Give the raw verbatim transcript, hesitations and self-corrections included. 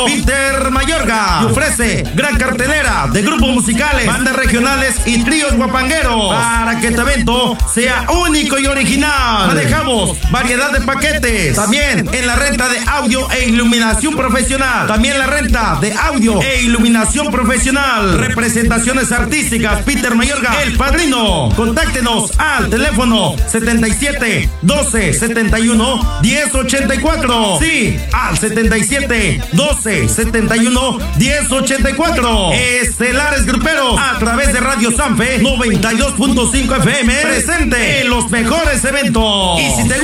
maestro Peter Mayorga, que ofrece gran cartelera de grupos musicales, bandas regionales y tríos guapangueros para que este evento sea único y original. Manejamos variedad de paquetes, también en la renta de audio e iluminación profesional, también la renta de audio e iluminación profesional, representaciones artísticas. Peter Mayorga, el padrino. Contáctenos al teléfono setenta y siete, doce, setenta y uno, diez ochenta y cuatro. Sí, al setenta y siete, doce, setenta y uno, diez ochenta y cuatro. Estelares Gruperos, a través de Radio Sanfe noventa y dos punto cinco F M, presente en los mejores eventos. Y si te